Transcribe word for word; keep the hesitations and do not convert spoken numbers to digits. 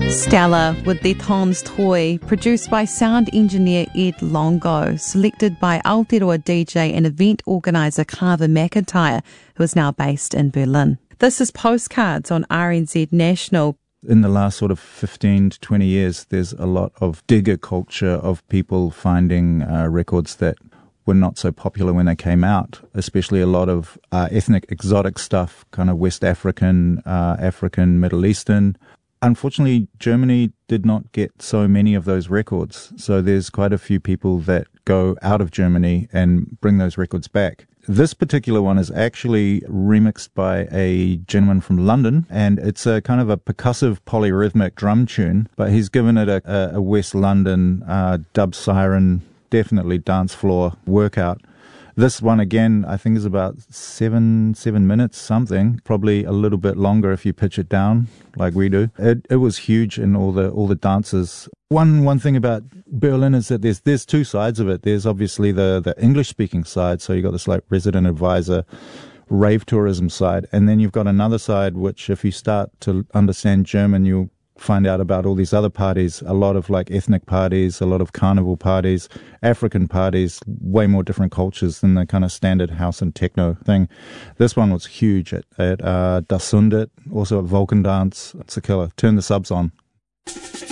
Stella with the Tom's Toy, produced by sound engineer Ed Longo, selected by Aotearoa D J and event organiser Carver McIntyre, who is now based in Berlin. This is Postcards on R N Z National. In the last sort of fifteen to twenty years, there's a lot of digger culture of people finding uh, records that were not so popular when they came out, especially a lot of uh, ethnic exotic stuff, kind of West African, uh, African, Middle Eastern. Unfortunately, Germany did not get so many of those records, so there's quite a few people that go out of Germany and bring those records back. This particular one is actually remixed by a gentleman from London, and it's a kind of a percussive polyrhythmic drum tune, but he's given it a, a West London uh, dub siren, definitely dance floor workout. This one, again, I think is about seven seven minutes something, probably a little bit longer if you pitch it down like we do. It it was huge in all the all the dances. One one thing about Berlin is that there's there's two sides of it. There's obviously the, the English-speaking side, so you've got this like resident advisor, rave tourism side, and then you've got another side which, if you start to understand German, you'll find out about all these other parties, a lot of like ethnic parties, a lot of carnival parties, African parties, way more different cultures than the kind of standard house and techno thing. This one was huge at, at uh, Das Sundert, also at Volkendance. It's a killer. Turn the subs on.